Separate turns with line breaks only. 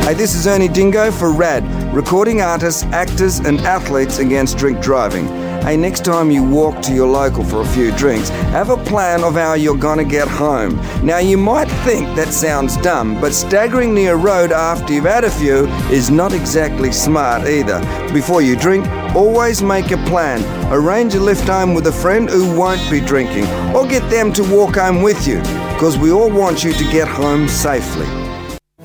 Hey, this is Ernie Dingo for RAD, recording artists, actors and athletes against drink driving. Hey, next time you walk to your local for a few drinks, have a plan of how you're gonna get home. Now, you might think that sounds dumb, but staggering near a road after you've had a few is not exactly smart either. Before you drink, always make a plan. Arrange a lift home with a friend who won't be drinking, or get them to walk home with you, because we all want you to get home safely.